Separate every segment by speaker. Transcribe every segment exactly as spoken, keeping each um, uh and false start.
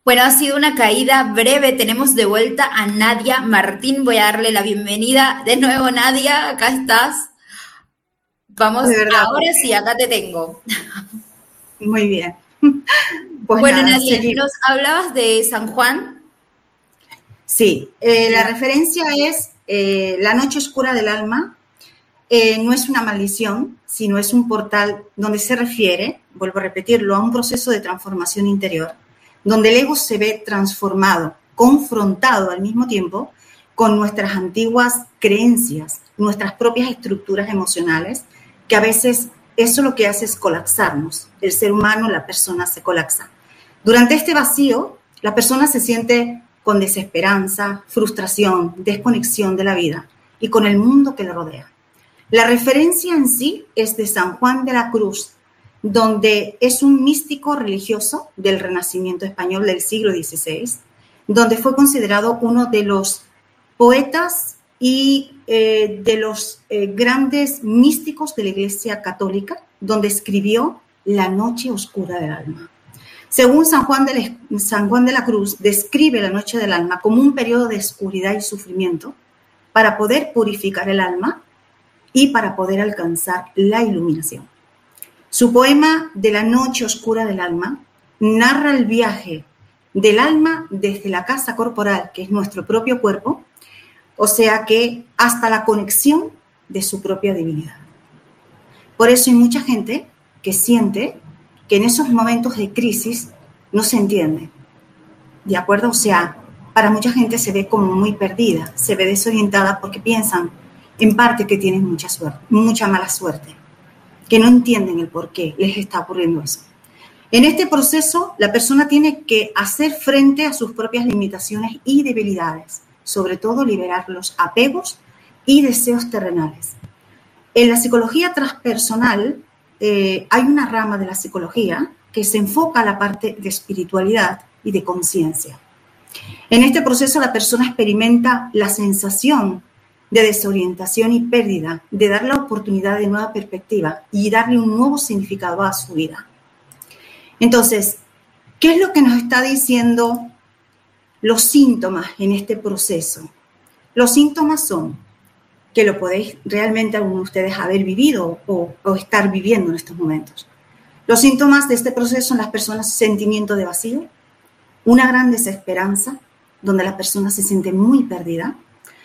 Speaker 1: Bueno, ha sido una caída breve. Tenemos de vuelta a Nadia Martín. Voy a darle la bienvenida de nuevo, Nadia. Acá estás. Vamos,
Speaker 2: De verdad,
Speaker 1: ahora sí, acá te tengo.
Speaker 2: muy bien. Pues
Speaker 1: Bueno,
Speaker 2: nada,
Speaker 1: Nadia,
Speaker 2: seguimos.
Speaker 1: nos hablabas de San Juan.
Speaker 2: Sí, eh,
Speaker 1: De
Speaker 2: la
Speaker 1: la...
Speaker 2: referencia es eh, la noche oscura del alma. Eh, no es una maldición, sino es un portal donde se refiere, vuelvo a repetirlo, a un proceso de transformación interior, donde el ego se ve transformado, confrontado al mismo tiempo con nuestras antiguas creencias, nuestras propias estructuras emocionales, que a veces eso lo que hace es colapsarnos. El ser humano, la persona se colapsa. Durante este vacío, la persona se siente con desesperanza, frustración, desconexión de la vida y con el mundo que le rodea. La referencia en sí es de San Juan de la Cruz, donde es un místico religioso del Renacimiento español del siglo dieciséis, donde fue considerado uno de los poetas y eh, de los eh, grandes místicos de la Iglesia Católica, donde escribió La noche oscura del alma. Según San Juan, de la, San Juan de la Cruz, describe la noche del alma como un periodo de oscuridad y sufrimiento para poder purificar el alma y para poder alcanzar la iluminación. Su poema de la noche oscura del alma narra el viaje del alma desde la casa corporal, que es nuestro propio cuerpo, o sea que hasta la conexión de su propia divinidad. Por eso hay mucha gente que siente que en esos momentos de crisis no se entiende, ¿de acuerdo? O sea, para mucha gente se ve como muy perdida, se ve desorientada porque piensan en parte que tienen mucha suerte, mucha mala suerte, que no entienden el por qué les está ocurriendo eso. En este proceso, la persona tiene que hacer frente a sus propias limitaciones y debilidades, sobre todo liberar los apegos y deseos terrenales. En la psicología transpersonal eh, hay una rama de la psicología que se enfoca a la parte de espiritualidad y de conciencia. En este proceso la persona experimenta la sensación de desorientación y pérdida, de dar la oportunidad de nueva perspectiva y darle un nuevo significado a su vida. Entonces, ¿qué es lo que nos está diciendo los síntomas en este proceso? Los síntomas son que lo podéis realmente algunos de ustedes haber vivido o, o estar viviendo en estos momentos. Los síntomas de este proceso son las personas sentimiento de vacío, una gran desesperanza, donde la persona se siente muy perdida,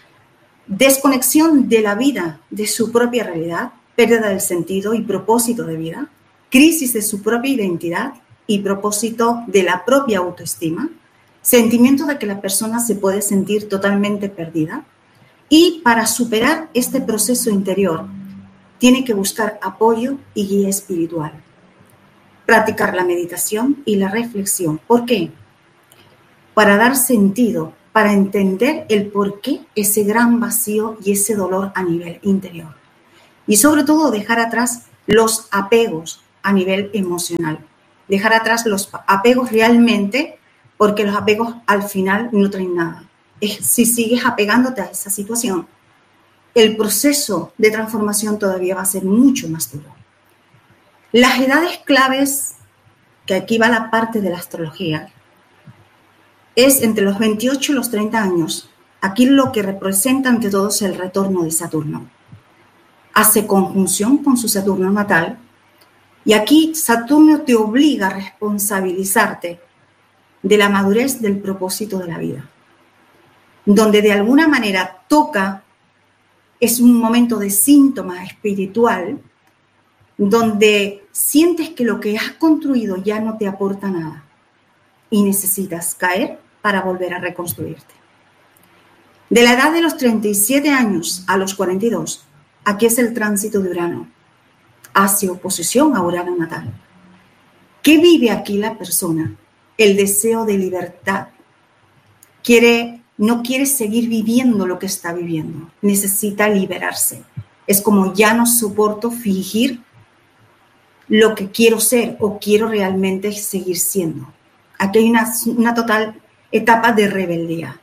Speaker 2: desconexión de la vida, de su propia realidad, pérdida del sentido y propósito de vida, crisis de su propia identidad y propósito de la propia autoestima, sentimiento de que la persona se puede sentir totalmente perdida. Y para superar este proceso interior, tiene que buscar apoyo y guía espiritual. Practicar la meditación y la reflexión. ¿Por qué? Para dar sentido, para entender el por qué ese gran vacío y ese dolor a nivel interior. Y sobre todo dejar atrás los apegos a nivel emocional. Dejar atrás los apegos realmente, porque los apegos al final no traen nada. Es, si sigues apegándote a esa situación, el proceso de transformación todavía va a ser mucho más duro. Las edades claves, que aquí va la parte de la astrología, es entre los veintiocho y los treinta años. Aquí lo que representa ante todo es el retorno de Saturno. Hace conjunción con su Saturno natal y aquí Saturno te obliga a responsabilizarte de la madurez del propósito de la vida, donde de alguna manera toca, es un momento de síntoma espiritual, donde sientes que lo que has construido ya no te aporta nada y necesitas caer para volver a reconstruirte. De la edad de los treinta y siete años a los cuarenta y dos, aquí es el tránsito de Urano, hace oposición a Urano natal. ¿Qué vive aquí la persona? El deseo de libertad. Quiere, no quiere seguir viviendo lo que está viviendo, necesita liberarse. Es como ya no soporto fingir lo que quiero ser o quiero realmente seguir siendo. Aquí hay una, una total etapa de rebeldía.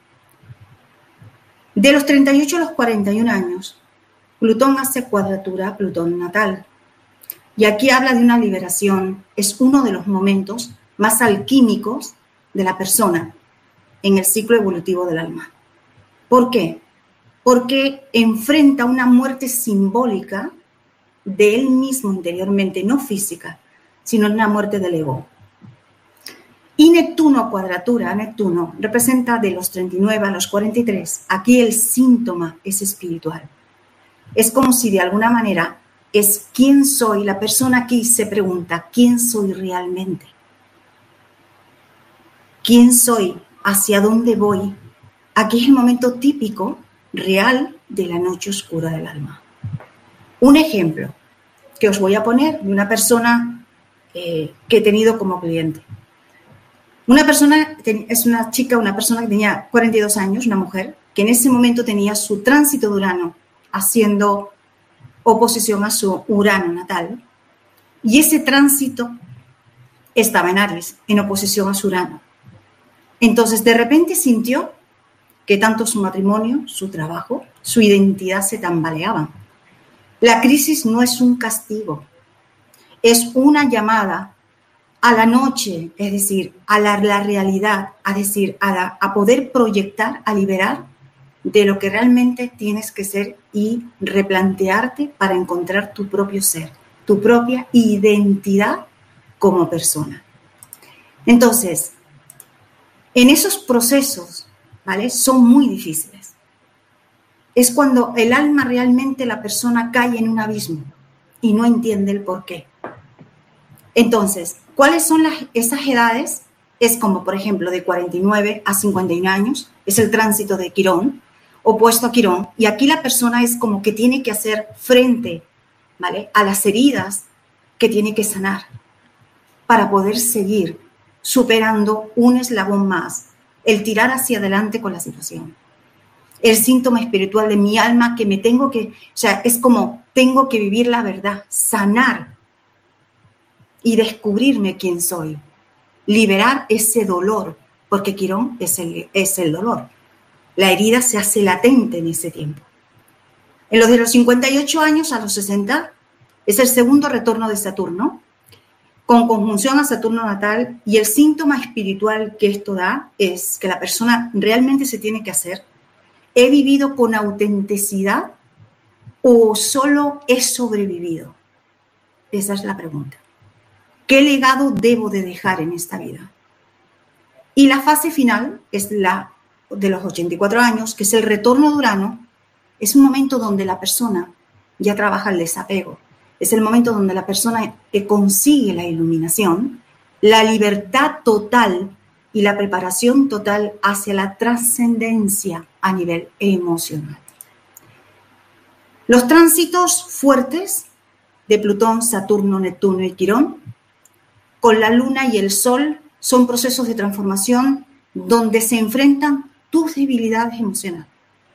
Speaker 2: De los treinta y ocho a los cuarenta y un años, Plutón hace cuadratura a Plutón natal. Y aquí habla de una liberación, es uno de los momentos más alquímicos de la persona en el ciclo evolutivo del alma. ¿Por qué? Porque enfrenta una muerte simbólica de él mismo interiormente, no física, sino una muerte del ego. Y Neptuno, cuadratura, Neptuno, representa de los treinta y nueve a los cuarenta y tres. Aquí el síntoma es espiritual. Es como si de alguna manera es quién soy. La persona aquí se pregunta, ¿quién soy realmente? ¿Quién soy? ¿Hacia dónde voy? Aquí es el momento típico, real, de la noche oscura del alma. Un ejemplo que os voy a poner de una persona eh, que he tenido como cliente. Una persona, es una chica, una persona que tenía cuarenta y dos años, una mujer, que en ese momento tenía su tránsito de Urano haciendo oposición a su Urano natal. Y ese tránsito estaba en Aries, en oposición a su Urano. Entonces, de repente sintió que tanto su matrimonio, su trabajo, su identidad se tambaleaban. La crisis no es un castigo, es una llamada a la noche, es decir, a la, la realidad, a decir, a, la, a poder proyectar, a liberar de lo que realmente tienes que ser y replantearte para encontrar tu propio ser, tu propia identidad como persona. Entonces, en esos procesos, ¿vale? Son muy difíciles. Es cuando el alma realmente, la persona cae en un abismo y no entiende el por qué. Entonces, ¿cuáles son las, esas edades? Es como, por ejemplo, de cuarenta y nueve a cincuenta y uno años, es el tránsito de Quirón, opuesto a Quirón, y aquí la persona es como que tiene que hacer frente, ¿vale?, a las heridas que tiene que sanar para poder seguir superando un eslabón más, el tirar hacia adelante con la situación. El síntoma espiritual de mi alma que me tengo que, o sea, es como tengo que vivir la verdad, sanar y descubrirme quién soy, liberar ese dolor, porque Quirón es el, es el dolor. La herida se hace latente en ese tiempo. En los de los cincuenta y ocho años a los sesenta es el segundo retorno de Saturno, con conjunción a Saturno natal, y el síntoma espiritual que esto da es que la persona realmente se tiene que hacer, ¿he vivido con autenticidad o solo he sobrevivido? Esa es la pregunta. ¿Qué legado debo de dejar en esta vida? Y la fase final es la de los ochenta y cuatro años, que es el retorno de Urano. Es un momento donde la persona ya trabaja el desapego. Es el momento donde la persona que consigue la iluminación, la libertad total y la preparación total hacia la trascendencia a nivel emocional. Los tránsitos fuertes de Plutón, Saturno, Neptuno y Quirón, con la Luna y el Sol, son procesos de transformación donde se enfrentan tus debilidades emocionales.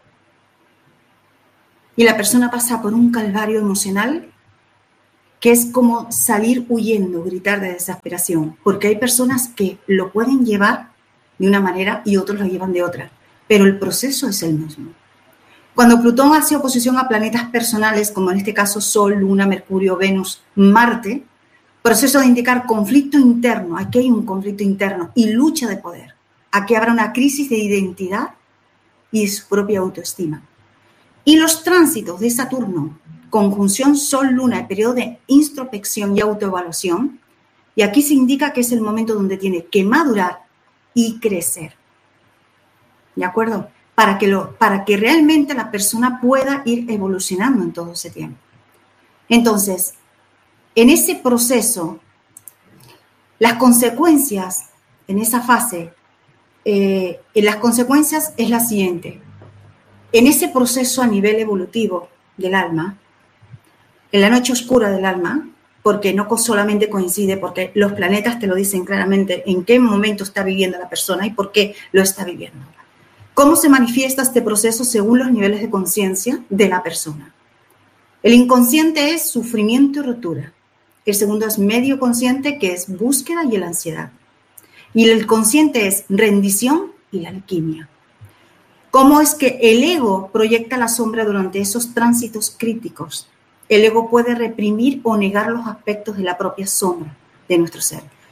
Speaker 2: Y la persona pasa por un calvario emocional que es como salir huyendo, gritar de desesperación, porque hay personas que lo pueden llevar de una manera y otros lo llevan de otra, pero el proceso es el mismo. Cuando Plutón hace oposición a planetas personales, como en este caso Sol, Luna, Mercurio, Venus, Marte, proceso de indicar conflicto interno, aquí hay un conflicto interno y lucha de poder. Aquí habrá una crisis de identidad y de su propia autoestima. Y los tránsitos de Saturno, conjunción Sol-Luna, el periodo de introspección y autoevaluación, y aquí se indica que es el momento donde tiene que madurar y crecer. ¿De acuerdo? Para que, lo, para que realmente la persona pueda ir evolucionando en todo ese tiempo. Entonces, en ese proceso, las consecuencias en esa fase, eh, en las consecuencias es la siguiente. En ese proceso a nivel evolutivo del alma, en la noche oscura del alma, porque no solamente coincide, porque los planetas te lo dicen claramente en qué momento está viviendo la persona y por qué lo está viviendo. ¿Cómo se manifiesta este proceso según los niveles de conciencia de la persona? El inconsciente es sufrimiento y rotura. El segundo es medio consciente, que es búsqueda y la ansiedad. Y el consciente es rendición y la alquimia. ¿Cómo es que el ego proyecta la sombra durante esos tránsitos críticos? El ego puede reprimir o negar los aspectos de la propia sombra de nuestro ser.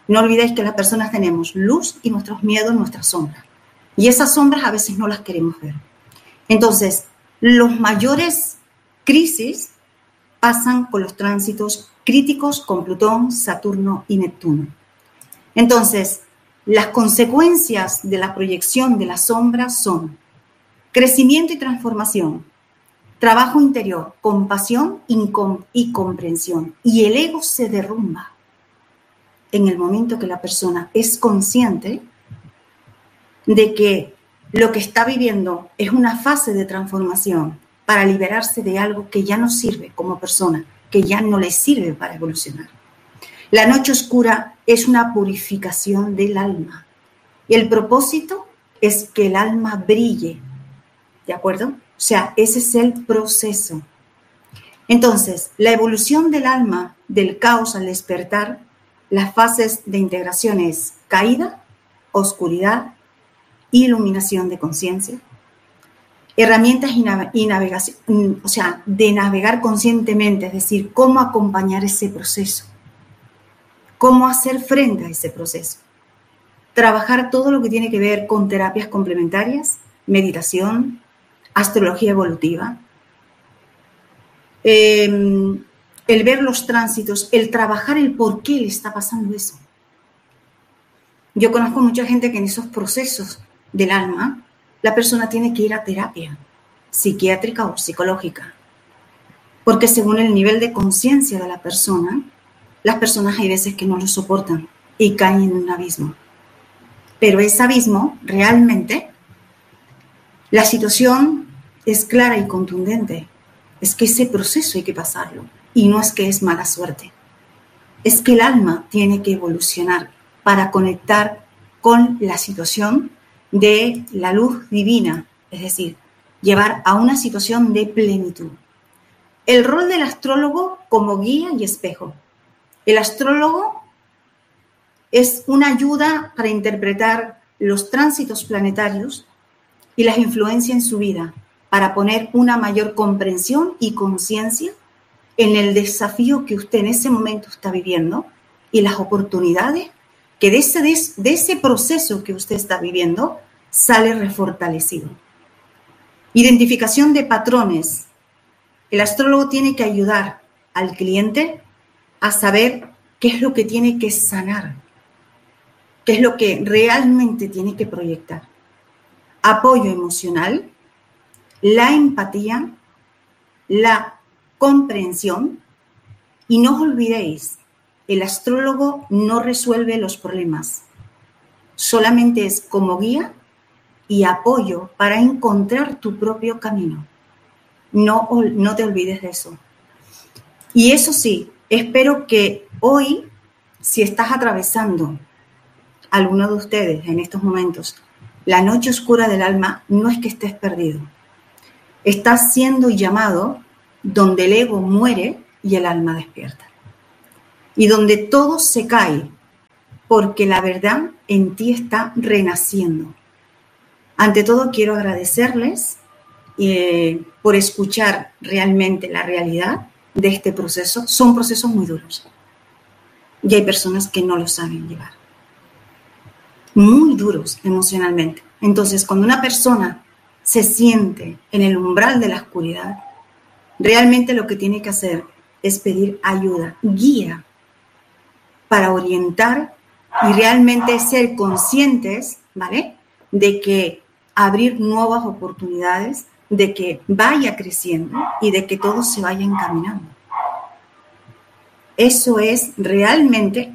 Speaker 2: No olvidéis que las personas tenemos luz y nuestros miedos, nuestras sombras. Y esas sombras a veces no las queremos ver. Entonces, los mayores crisis pasan con los tránsitos críticos con Plutón, Saturno y Neptuno. Entonces, las consecuencias de la proyección de las sombras son crecimiento y transformación, trabajo interior, compasión y comprensión. Y el ego se derrumba en el momento que la persona es consciente de que lo que está viviendo es una fase de transformación para liberarse de algo que ya no sirve como persona, que ya no le sirve para evolucionar. La noche oscura es una purificación del alma. Y el propósito es que el alma brille, ¿de acuerdo? O sea, ese es el proceso. Entonces, la evolución del alma, del caos al despertar, las fases de integración es caída, oscuridad, iluminación de conciencia, herramientas y, nav- y navegación, o sea, de navegar conscientemente, es decir, cómo acompañar ese proceso, cómo hacer frente a ese proceso, trabajar todo lo que tiene que ver con terapias complementarias, meditación, astrología evolutiva, eh, el ver los tránsitos, el trabajar el por qué le está pasando eso. Yo conozco mucha gente que en esos procesos del alma, la persona tiene que ir a terapia psiquiátrica o psicológica, porque según el nivel de conciencia de la persona, las personas hay veces que no lo soportan y caen en un abismo. Pero ese abismo, realmente, la situación es clara y contundente. Es que ese proceso hay que pasarlo. Y no es que es mala suerte. Es que el alma tiene que evolucionar para conectar con la situación de la luz divina, es decir, llevar a una situación de plenitud. El rol del astrólogo como guía y espejo. El astrólogo es una ayuda para interpretar los tránsitos planetarios y las influencias en su vida, para poner una mayor comprensión y conciencia en el desafío que usted en ese momento está viviendo y las oportunidades que de ese, de ese proceso que usted está viviendo sale refortalecido. Identificación de patrones. El astrólogo tiene que ayudar al cliente a saber qué es lo que tiene que sanar, qué es lo que realmente tiene que proyectar. Apoyo emocional, la empatía, la comprensión. Y no os olvidéis, el astrólogo no resuelve los problemas, solamente es como guía y apoyo para encontrar tu propio camino. No, no te olvides de eso. Y eso sí, espero que hoy, si estás atravesando, alguno de ustedes en estos momentos, la noche oscura del alma, no es que estés perdido. Estás siendo llamado donde el ego muere y el alma despierta. Y donde todo se cae, porque la verdad en ti está renaciendo. Ante todo, quiero agradecerles eh, por escuchar realmente la realidad de este proceso. Son procesos muy duros. Y hay personas que no lo saben llevar. Muy duros emocionalmente. Entonces, cuando una persona se siente en el umbral de la oscuridad, realmente lo que tiene que hacer es pedir ayuda, guía, para orientar y realmente ser conscientes, ¿vale?, de que abrir nuevas oportunidades, de que vaya creciendo y de que todo se vaya encaminando. Eso es realmente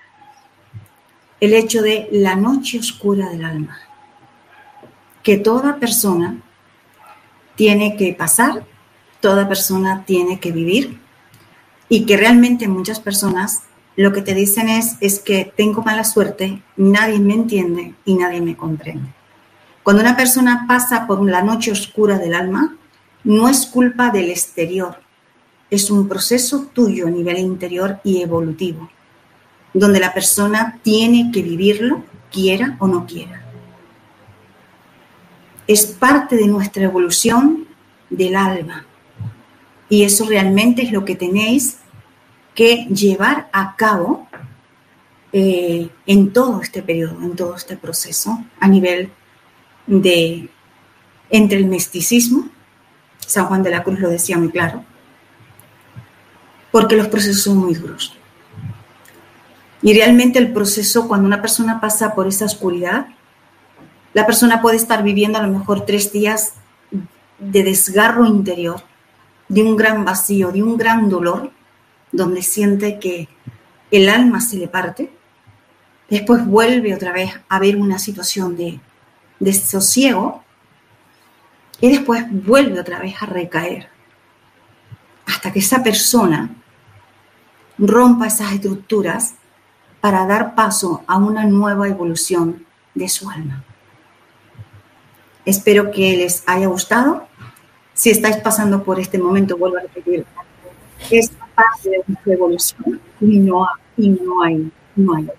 Speaker 2: el hecho de la noche oscura del alma, que toda persona tiene que pasar, toda persona tiene que vivir, y que realmente muchas personas lo que te dicen es, es que tengo mala suerte, nadie me entiende y nadie me comprende. Cuando una persona pasa por la noche oscura del alma, no es culpa del exterior, es un proceso tuyo a nivel interior y evolutivo, donde la persona tiene que vivirlo, quiera o no quiera. Es parte de nuestra evolución del alma, y eso realmente es lo que tenéis que llevar a cabo eh, en todo este periodo, en todo este proceso, a nivel de entre el misticismo, San Juan de la Cruz lo decía muy claro, porque los procesos son muy duros. Y realmente el proceso, cuando una persona pasa por esa oscuridad, la persona puede estar viviendo a lo mejor tres días de desgarro interior, de un gran vacío, de un gran dolor, donde siente que el alma se le parte. Después vuelve otra vez a ver una situación de, de sosiego y después vuelve otra vez a recaer hasta que esa persona rompa esas estructuras para dar paso a una nueva evolución de su alma. Espero que les haya gustado. Si estáis pasando por este momento, vuelvo a repetir, es parte de una evolución y no, y no hay, no hay.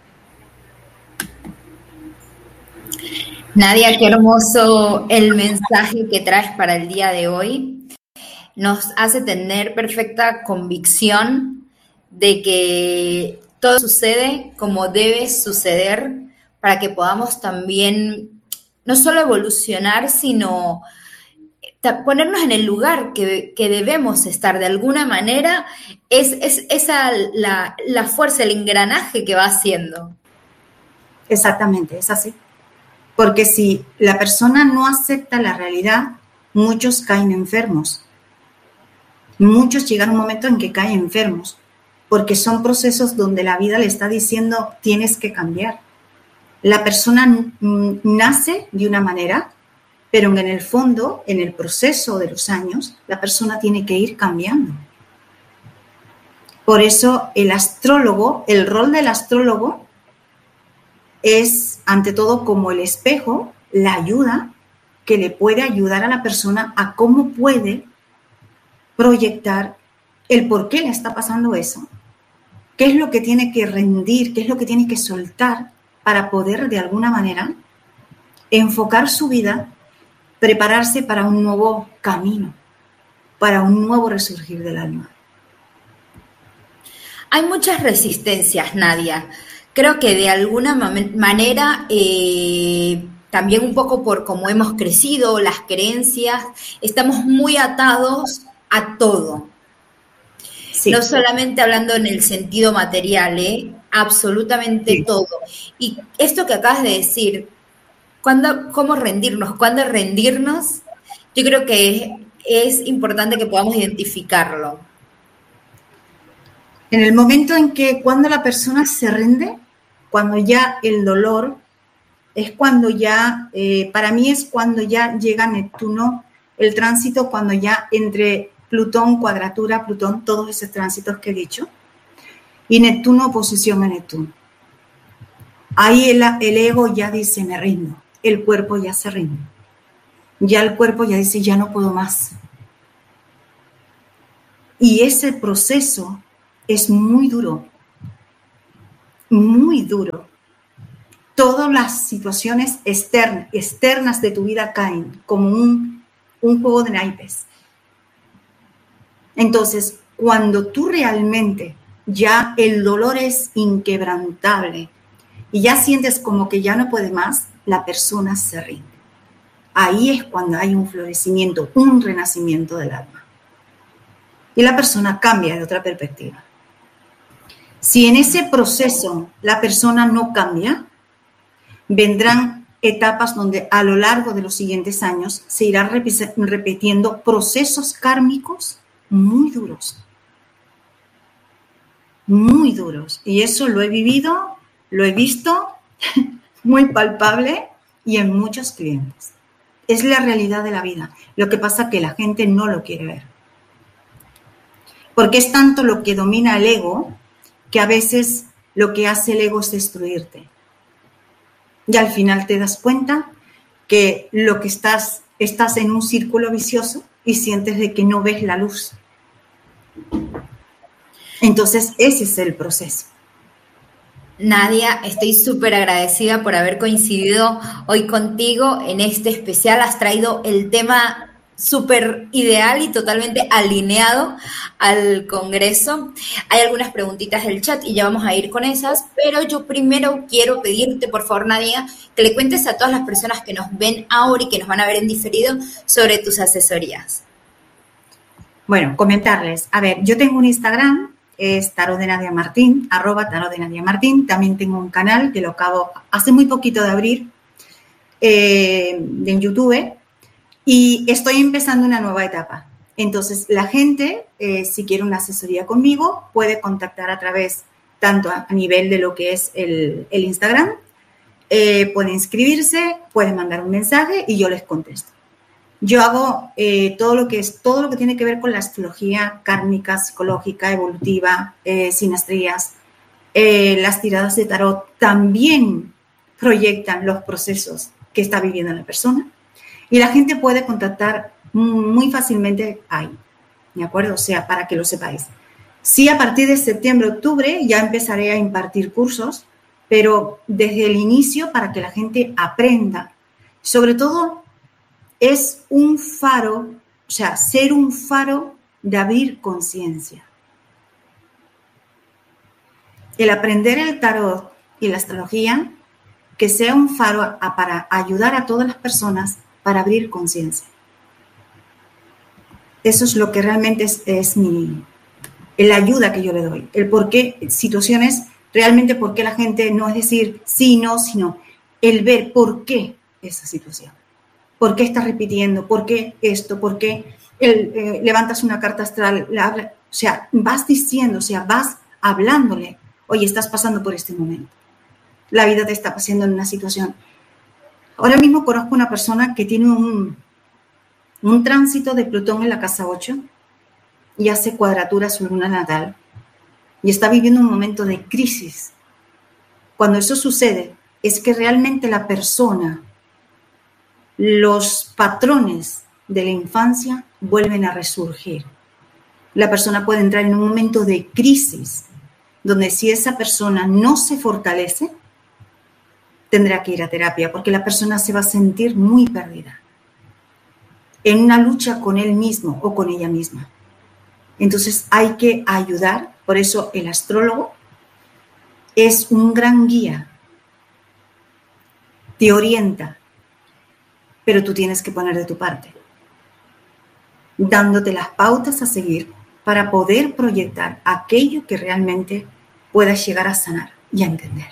Speaker 1: Nadia, qué hermoso el mensaje que traes para el día de hoy. Nos hace tener perfecta convicción de que todo sucede como debe suceder para que podamos también no solo evolucionar, sino ponernos en el lugar que, que debemos estar. De alguna manera es, es esa la, la fuerza, el engranaje que va haciendo.
Speaker 2: Exactamente, es así. Porque si la persona no acepta la realidad, muchos caen enfermos. Muchos llegan a un momento en que caen enfermos, porque son procesos donde la vida le está diciendo tienes que cambiar. La persona nace de una manera, pero en el fondo, en el proceso de los años, la persona tiene que ir cambiando. Por eso el astrólogo, el rol del astrólogo es, ante todo, como el espejo, la ayuda que le puede ayudar a la persona a cómo puede proyectar el por qué le está pasando eso, qué es lo que tiene que rendir, qué es lo que tiene que soltar para poder, de alguna manera, enfocar su vida, prepararse para un nuevo camino, para un nuevo resurgir del alma.
Speaker 1: Hay muchas resistencias, Nadia. Creo que de alguna manera, eh, también un poco por cómo hemos crecido, las creencias, estamos muy atados a todo. Sí. No solamente hablando en el sentido material, ¿eh? Absolutamente sí. Todo. Y esto que acabas de decir, ¿cuándo, cómo rendirnos? ¿Cuándo rendirnos? Yo creo que es, es importante que podamos identificarlo.
Speaker 2: En el momento en que cuando la persona se rinde, cuando ya el dolor, es cuando ya, eh, para mí es cuando ya llega Neptuno, el tránsito, cuando ya entre Plutón, cuadratura, Plutón, todos esos tránsitos que he dicho, y Neptuno, oposición a Neptuno. Ahí el, el ego ya dice, me rindo, el cuerpo ya se rinde. Ya el cuerpo ya dice, ya no puedo más. Y ese proceso es muy duro, muy duro. Todas las situaciones externas, externas de tu vida caen como un, un juego de naipes. Entonces, cuando tú realmente ya el dolor es inquebrantable y ya sientes como que ya no puede más, la persona se rinde. Ahí es cuando hay un florecimiento, un renacimiento del alma. Y la persona cambia de otra perspectiva. Si en ese proceso la persona no cambia, vendrán etapas donde a lo largo de los siguientes años se irán repitiendo procesos kármicos muy duros. Muy duros. Y eso lo he vivido, lo he visto, muy palpable y en muchos clientes. Es la realidad de la vida. Lo que pasa es que la gente no lo quiere ver. Porque es tanto lo que domina el ego que a veces lo que hace el ego es destruirte. Y al final te das cuenta que lo que estás, estás en un círculo vicioso y sientes de que no ves la luz. Entonces, ese es el proceso.
Speaker 1: Nadia, estoy súper agradecida por haber coincidido hoy contigo en este especial. Has traído el tema súper ideal y totalmente alineado al Congreso. Hay algunas preguntitas del chat y ya vamos a ir con esas, pero yo primero quiero pedirte, por favor, Nadia, que le cuentes a todas las personas que nos ven ahora y que nos van a ver en diferido sobre tus asesorías.
Speaker 2: Bueno, comentarles. A ver, yo tengo un Instagram, es Tarot de Nadia Martín, arroba Tarot de Nadia Martín. También tengo un canal que lo acabo hace muy poquito de abrir eh, en YouTube. Y estoy empezando una nueva etapa. Entonces, la gente, eh, si quiere una asesoría conmigo, puede contactar a través, tanto a, a nivel de lo que es el, el Instagram, eh, puede inscribirse, puede mandar un mensaje y yo les contesto. Yo hago eh, todo lo que es, todo lo que tiene que ver con la astrología kármica, psicológica, evolutiva, eh, sinastrías, eh, las tiradas de tarot también proyectan los procesos que está viviendo la persona. Y la gente puede contactar muy fácilmente ahí, ¿de acuerdo? O sea, para que lo sepáis. Sí, a partir de septiembre, octubre ya empezaré a impartir cursos, pero desde el inicio para que la gente aprenda. Sobre todo, es un faro, o sea, ser un faro de abrir conciencia. El aprender el tarot y la astrología, que sea un faro a, para ayudar a todas las personas para abrir conciencia. Eso es lo que realmente es, es mi, la ayuda que yo le doy. El por qué situaciones, realmente por qué la gente no es decir sí, no, sino el ver por qué esa situación. ¿Por qué estás repitiendo? ¿Por qué esto? ¿Por qué el, eh, levantas una carta astral? La habla, o sea, vas diciendo, o sea, vas hablándole. Oye, estás pasando por este momento. La vida te está pasando en una situación. Ahora mismo conozco una persona que tiene un, un tránsito de Plutón en la casa ocho y hace cuadratura a su luna natal y está viviendo un momento de crisis. Cuando eso sucede, es que realmente la persona, los patrones de la infancia vuelven a resurgir. La persona puede entrar en un momento de crisis donde si esa persona no se fortalece, tendrá que ir a terapia porque la persona se va a sentir muy perdida en una lucha con él mismo o con ella misma. Entonces hay que ayudar, por eso el astrólogo es un gran guía, te orienta, pero tú tienes que poner de tu parte, dándote las pautas a seguir para poder proyectar aquello que realmente puedas llegar a sanar y a entender.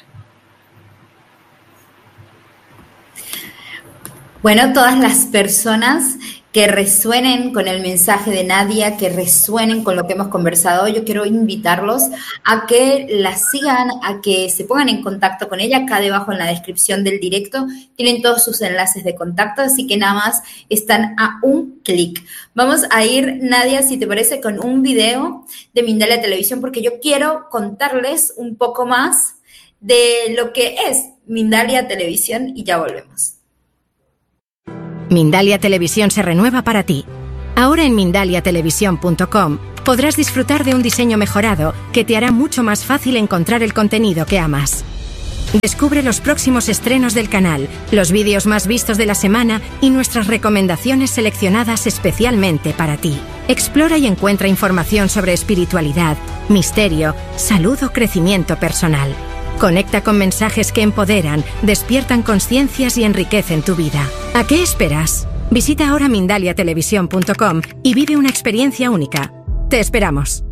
Speaker 1: Bueno, todas las personas que resuenen con el mensaje de Nadia, que resuenen con lo que hemos conversado, yo quiero invitarlos a que la sigan, a que se pongan en contacto con ella. Acá debajo en la descripción del directo tienen todos sus enlaces de contacto, así que nada más están a un clic. Vamos a ir, Nadia, si te parece, con un video de Mindalia Televisión, porque yo quiero contarles un poco más de lo que es Mindalia Televisión y ya volvemos.
Speaker 3: Mindalia Televisión se renueva para ti. Ahora en mindalia televisión punto com podrás disfrutar de un diseño mejorado que te hará mucho más fácil encontrar el contenido que amas. Descubre los próximos estrenos del canal, los vídeos más vistos de la semana y nuestras recomendaciones seleccionadas especialmente para ti. Explora y encuentra información sobre espiritualidad, misterio, salud o crecimiento personal. Conecta con mensajes que empoderan, despiertan conciencias y enriquecen tu vida. ¿A qué esperas? Visita ahora mindalia televisión punto com y vive una experiencia única. Te esperamos.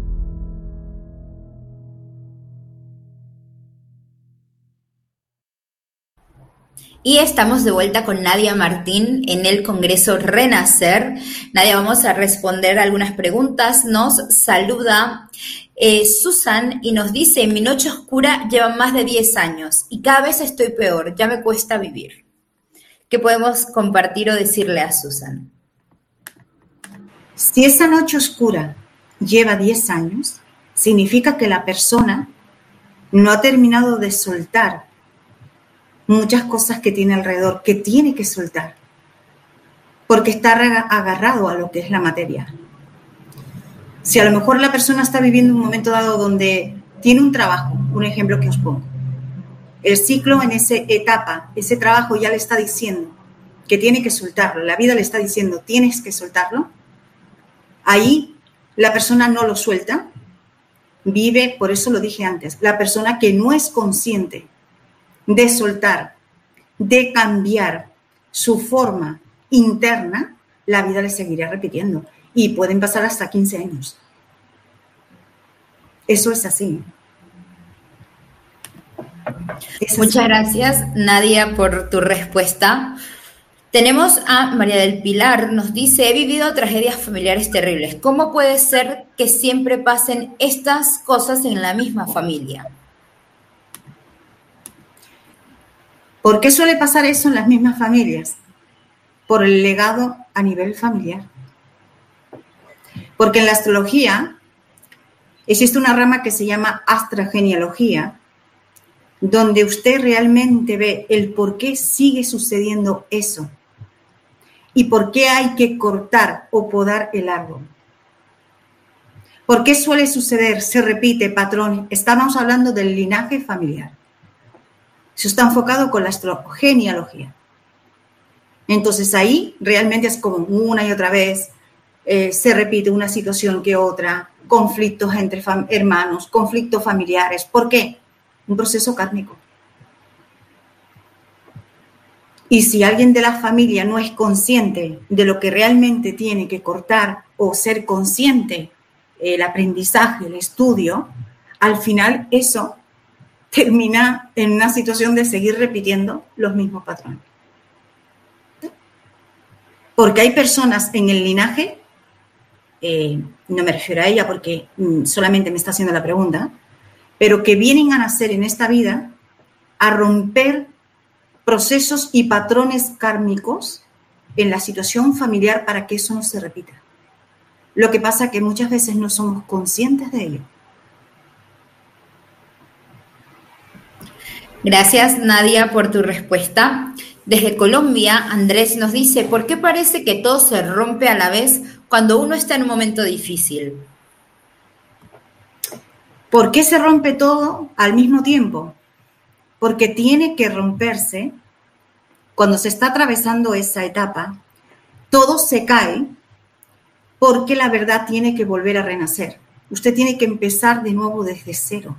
Speaker 1: Y estamos de vuelta con Nadia Martín en el Congreso Renacer. Nadia, vamos a responder algunas preguntas. Nos saluda eh, Susan y nos dice: mi noche oscura lleva más de diez años y cada vez estoy peor, ya me cuesta vivir. ¿Qué podemos compartir o decirle a Susan?
Speaker 2: Si esa noche oscura lleva diez años, significa que la persona no ha terminado de soltar muchas cosas que tiene alrededor, que tiene que soltar, porque está agarrado a lo que es la materia. Si a lo mejor la persona está viviendo un momento dado donde tiene un trabajo, un ejemplo que os pongo, el ciclo en esa etapa, ese trabajo ya le está diciendo, que tiene que soltarlo, la vida le está diciendo, tienes que soltarlo, ahí la persona no lo suelta, vive, por eso lo dije antes, la persona que no es consciente de soltar, de cambiar su forma interna, la vida le seguirá repitiendo y pueden pasar hasta quince años. Eso es así. Es así.
Speaker 1: Muchas gracias, Nadia, por tu respuesta. Tenemos a María del Pilar, nos dice, he vivido tragedias familiares terribles. ¿Cómo puede ser que siempre pasen estas cosas en la misma familia?
Speaker 2: ¿Por qué suele pasar eso en las mismas familias? Por el legado a nivel familiar. Porque en la astrología existe una rama que se llama astrogenealogía, donde usted realmente ve el por qué sigue sucediendo eso y por qué hay que cortar o podar el árbol. ¿Por qué suele suceder? Se repite patrón. Estamos hablando del linaje familiar. Eso está enfocado con la astrogenealogía. Entonces ahí realmente es como una y otra vez eh, se repite una situación que otra, conflictos entre fam- hermanos, conflictos familiares. ¿Por qué? Un proceso kármico. Y si alguien de la familia no es consciente de lo que realmente tiene que cortar o ser consciente, el aprendizaje, el estudio, al final eso termina en una situación de seguir repitiendo los mismos patrones. Porque hay personas en el linaje, eh, no me refiero a ella porque mm, solamente me está haciendo la pregunta, pero que vienen a nacer en esta vida a romper procesos y patrones kármicos en la situación familiar para que eso no se repita. Lo que pasa es que muchas veces no somos conscientes de ello.
Speaker 1: Gracias, Nadia, por tu respuesta. Desde Colombia, Andrés nos dice, ¿por qué parece que todo se rompe a la vez cuando uno está en un momento difícil?
Speaker 2: ¿Por qué se rompe todo al mismo tiempo? Porque tiene que romperse, cuando se está atravesando esa etapa, todo se cae porque la verdad tiene que volver a renacer. Usted tiene que empezar de nuevo desde cero.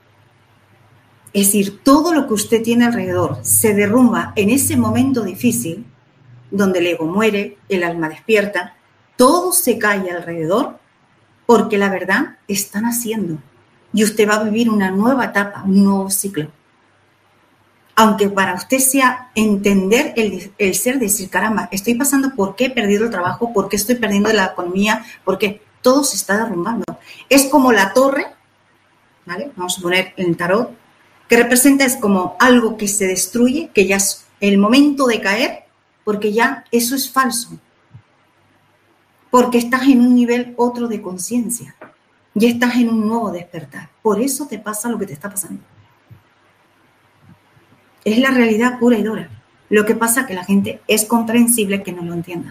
Speaker 2: Es decir, todo lo que usted tiene alrededor se derrumba en ese momento difícil, donde el ego muere, el alma despierta, todo se cae alrededor porque la verdad está naciendo y usted va a vivir una nueva etapa, un nuevo ciclo. Aunque para usted sea entender el, el ser, decir, caramba, estoy pasando, ¿por qué he perdido el trabajo? ¿Por qué estoy perdiendo la economía? Porque todo se está derrumbando. Es como la torre, ¿vale? Vamos a poner en el tarot, que representa es como algo que se destruye, que ya es el momento de caer, porque ya eso es falso. Porque estás en un nivel otro de conciencia. Ya estás en un nuevo despertar. Por eso te pasa lo que te está pasando. Es la realidad pura y dura. Lo que pasa es que la gente es comprensible que no lo entienda.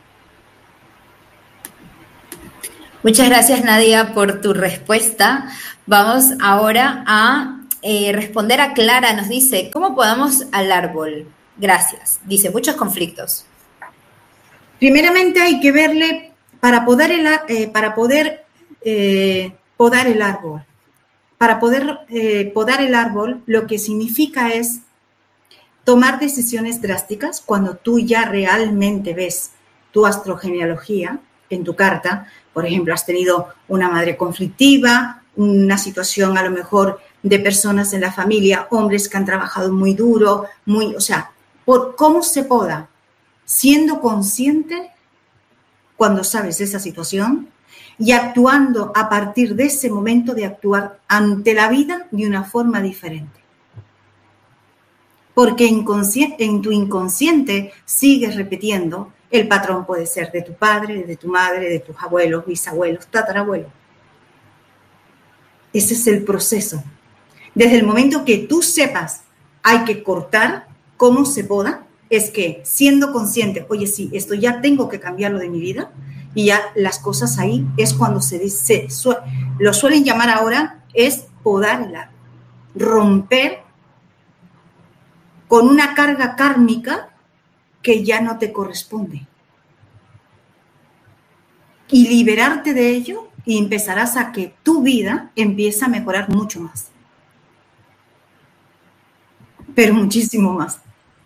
Speaker 1: Muchas gracias, Nadia, por tu respuesta. Vamos ahora a eh, responder a Clara. Nos dice, ¿cómo podamos al árbol? Gracias. Dice, muchos conflictos.
Speaker 2: Primeramente hay que verle, para poder, el, eh, para poder eh, podar el árbol, para poder eh, podar el árbol, lo que significa es tomar decisiones drásticas cuando tú ya realmente ves tu astrogenealogía en tu carta. Por ejemplo, has tenido una madre conflictiva, una situación a lo mejor de personas en la familia, hombres que han trabajado muy duro, muy, o sea, por cómo se poda, siendo consciente cuando sabes esa situación y actuando a partir de ese momento de actuar ante la vida de una forma diferente. Porque en tu inconsciente sigues repitiendo, el patrón puede ser de tu padre, de tu madre, de tus abuelos, bisabuelos, tatarabuelos. Ese es el proceso. Desde el momento que tú sepas, hay que cortar cómo se poda, es que siendo consciente, oye, sí, esto ya tengo que cambiarlo de mi vida, y ya las cosas ahí es cuando se dice, su, lo suelen llamar ahora, es podar el árbol, romper con una carga kármica que ya no te corresponde. Y liberarte de ello y empezarás a que tu vida empiece a mejorar mucho más. Pero muchísimo más.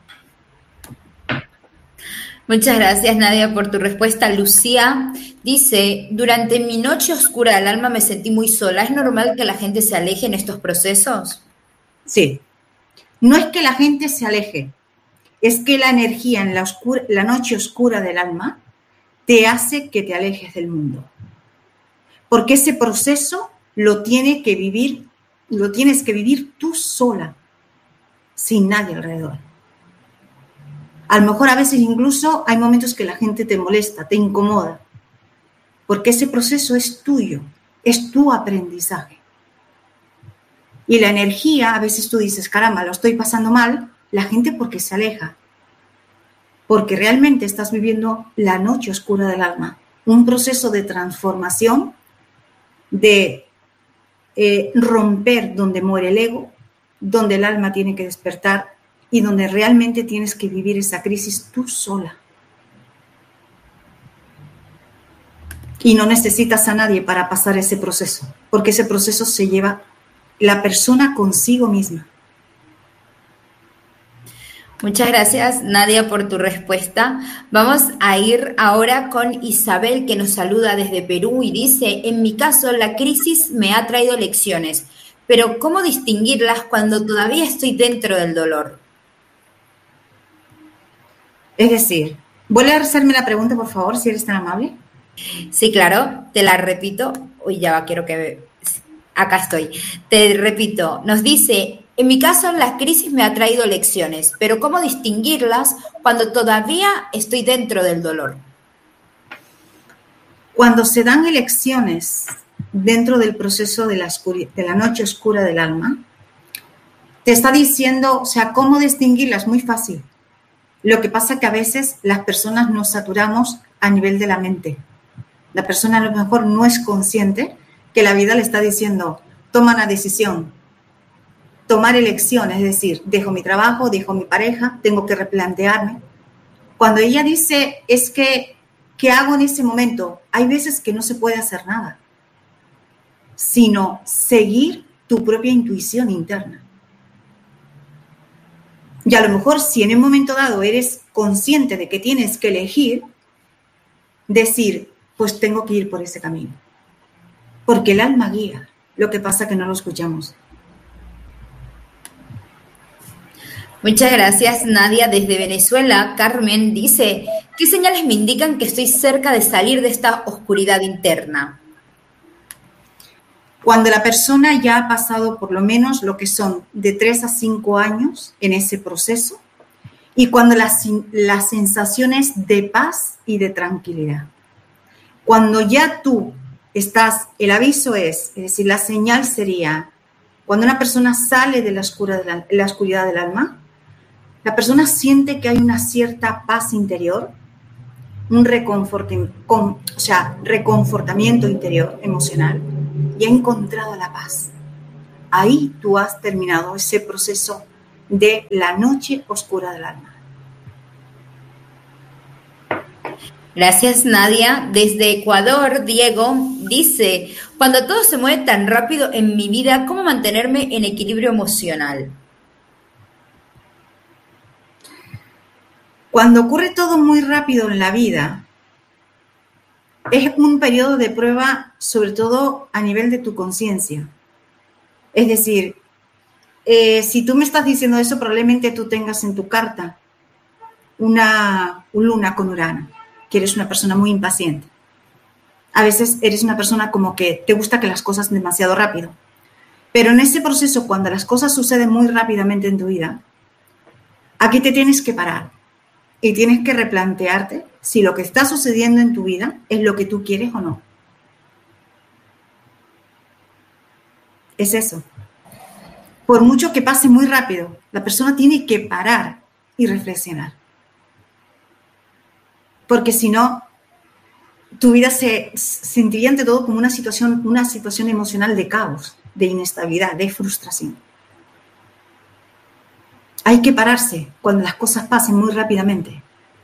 Speaker 1: Muchas gracias, Nadia, por tu respuesta. Lucía dice, durante mi noche oscura del alma me sentí muy sola. ¿Es normal que la gente se aleje en estos procesos?
Speaker 2: Sí. No es que la gente se aleje, es que la energía en la, oscura, la noche oscura del alma te hace que te alejes del mundo. Porque ese proceso lo, tiene que vivir, lo tienes que vivir tú sola, sin nadie alrededor. A lo mejor a veces incluso hay momentos que la gente te molesta, te incomoda, porque ese proceso es tuyo, es tu aprendizaje. Y la energía, a veces tú dices, caramba, lo estoy pasando mal, la gente porque se aleja, porque realmente estás viviendo la noche oscura del alma, un proceso de transformación, de eh, romper donde muere el ego, donde el alma tiene que despertar y donde realmente tienes que vivir esa crisis tú sola. Y no necesitas a nadie para pasar ese proceso, porque ese proceso se lleva la persona consigo misma.
Speaker 1: Muchas gracias, Nadia, por tu respuesta. Vamos a ir ahora con Isabel, que nos saluda desde Perú y dice, en mi caso, la crisis me ha traído lecciones, pero ¿cómo distinguirlas cuando todavía estoy dentro del dolor?
Speaker 2: Es decir, ¿vuelve a hacerme la pregunta, por favor, si eres tan amable?
Speaker 1: Sí, claro, te la repito. Uy, ya va, quiero que... Acá estoy. Te repito, nos dice, en mi caso la crisis me ha traído lecciones, pero ¿cómo distinguirlas cuando todavía estoy dentro del dolor?
Speaker 2: Cuando se dan elecciones dentro del proceso de la, oscur- de la noche oscura del alma, te está diciendo, o sea, ¿cómo distinguirlas? Muy fácil. Lo que pasa es que a veces las personas nos saturamos a nivel de la mente. La persona a lo mejor no es consciente que la vida le está diciendo, toma una decisión, tomar elecciones, es decir, dejo mi trabajo, dejo mi pareja, tengo que replantearme. Cuando ella dice, es que, ¿qué hago en ese momento? Hay veces que no se puede hacer nada, sino seguir tu propia intuición interna. Y a lo mejor si en un momento dado eres consciente de que tienes que elegir, decir, pues tengo que ir por ese camino. Porque el alma guía, lo que pasa que no lo escuchamos.
Speaker 1: Muchas gracias, Nadia. Desde Venezuela, Carmen dice, ¿qué señales me indican que estoy cerca de salir de esta oscuridad interna?
Speaker 2: Cuando la persona ya ha pasado por lo menos lo que son de tres a cinco años en ese proceso y cuando las, las sensaciones de paz y de tranquilidad. Cuando ya tú estás, el aviso es, es decir, la señal sería, cuando una persona sale de la, oscura de la, la oscuridad del alma, la persona siente que hay una cierta paz interior, un reconfortamiento, o sea, reconfortamiento interior, emocional, y ha encontrado la paz. Ahí tú has terminado ese proceso de la noche oscura del alma.
Speaker 1: Gracias, Nadia. Desde Ecuador, Diego dice, cuando todo se mueve tan rápido en mi vida, ¿cómo mantenerme en equilibrio emocional?
Speaker 2: Cuando ocurre todo muy rápido en la vida, es un periodo de prueba, sobre todo a nivel de tu conciencia. Es decir, eh, si tú me estás diciendo eso, probablemente tú tengas en tu carta una, una luna con Urano, que eres una persona muy impaciente. A veces eres una persona como que te gusta que las cosas demasiado rápido. Pero en ese proceso, cuando las cosas suceden muy rápidamente en tu vida, aquí te tienes que parar y tienes que replantearte si lo que está sucediendo en tu vida es lo que tú quieres o no. Es eso. Por mucho que pase muy rápido, la persona tiene que parar y reflexionar. Porque si no, tu vida se sentiría ante todo como una situación, una situación emocional de caos, de inestabilidad, de frustración. Hay que pararse cuando las cosas pasen muy rápidamente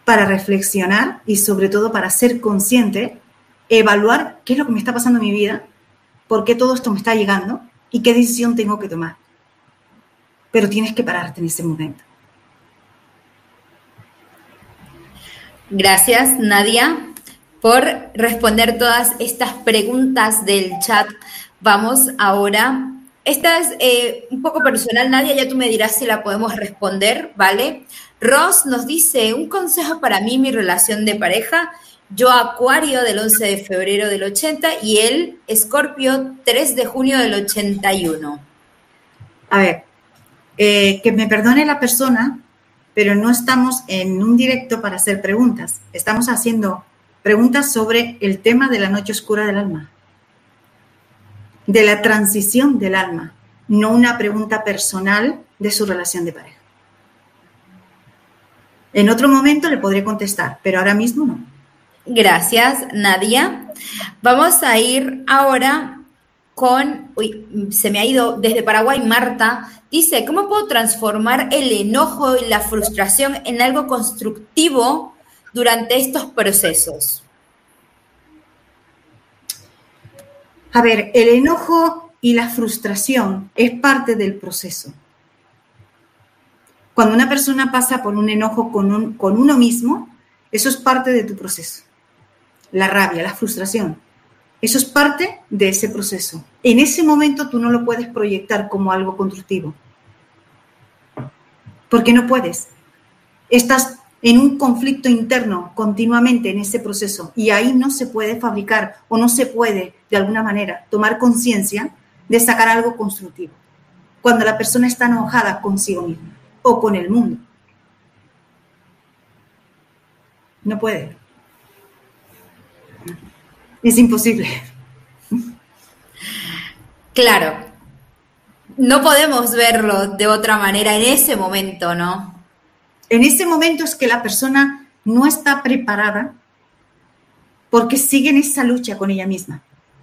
Speaker 2: para reflexionar y sobre todo para ser consciente, evaluar qué es lo que me está pasando en mi vida, por qué todo esto me está llegando y qué decisión tengo que tomar. Pero tienes que pararte en ese momento.
Speaker 1: Gracias, Nadia, por responder todas estas preguntas del chat. Vamos ahora. Esta es eh, un poco personal, Nadia, ya tú me dirás si la podemos responder, ¿vale? Ross nos dice, un consejo para mí, mi relación de pareja. Yo Acuario del once de febrero del ochenta y él Escorpio tres de junio del ochenta y uno.
Speaker 2: A ver, eh, que me perdone la persona, pero no estamos en un directo para hacer preguntas. Estamos haciendo preguntas sobre el tema de la noche oscura del alma, de la transición del alma, no una pregunta personal de su relación de pareja. En otro momento le podré contestar, pero ahora mismo no.
Speaker 1: Gracias, Nadia. Vamos a ir ahora con, uy, se me ha ido desde Paraguay, Marta. Dice, ¿cómo puedo transformar el enojo y la frustración en algo constructivo durante estos procesos?
Speaker 2: A ver, el enojo y la frustración es parte del proceso. Cuando una persona pasa por un enojo con, un, con uno mismo, eso es parte de tu proceso. La rabia, la frustración, eso es parte de ese proceso. En ese momento tú no lo puedes proyectar como algo constructivo. Porque no puedes. Estás en un conflicto interno continuamente en ese proceso y ahí no se puede fabricar o no se puede, de alguna manera, tomar conciencia de sacar algo constructivo. Cuando la persona está enojada consigo misma o con el mundo. No puede. Es imposible.
Speaker 1: Claro. No podemos verlo de otra manera en ese momento, ¿no?
Speaker 2: En ese momento es que la persona no está preparada porque sigue en esa lucha con ella misma.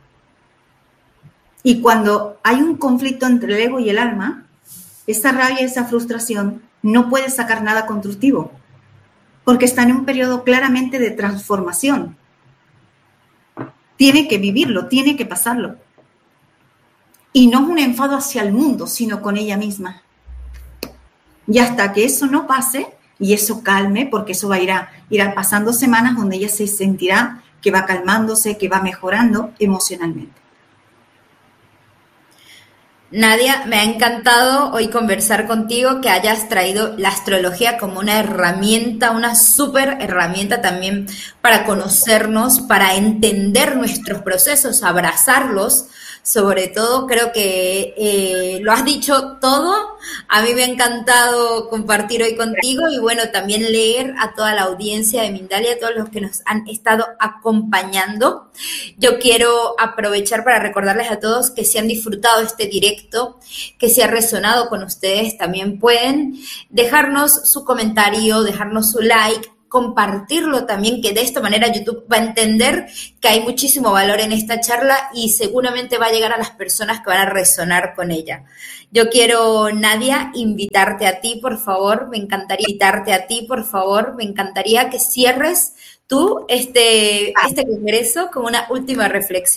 Speaker 2: Y cuando hay un conflicto entre el ego y el alma, esa rabia, esa frustración, no puede sacar nada constructivo porque está en un periodo claramente de transformación. Tiene que vivirlo, tiene que pasarlo. Y no es un enfado hacia el mundo, sino con ella misma. Y hasta que eso no pase y eso calme, porque eso va a ir a, irán pasando semanas donde ella se sentirá que va calmándose, que va mejorando emocionalmente.
Speaker 1: Nadia, me ha encantado hoy conversar contigo, que hayas traído la astrología como una herramienta, una súper herramienta también para conocernos, para entender nuestros procesos, abrazarlos. Sobre todo, creo que eh, lo has dicho todo. A mí me ha encantado compartir hoy contigo y bueno, también leer a toda la audiencia de Mindalia, a todos los que nos han estado acompañando. Yo quiero aprovechar para recordarles a todos que si han disfrutado este directo, que si ha resonado con ustedes, también pueden dejarnos su comentario, dejarnos su like, compartirlo también, que de esta manera YouTube va a entender que hay muchísimo valor en esta charla y seguramente va a llegar a las personas que van a resonar con ella. Yo quiero, Nadia, invitarte a ti, por favor, me encantaría invitarte a ti, por favor, me encantaría que cierres tú este, este congreso con una última reflexión.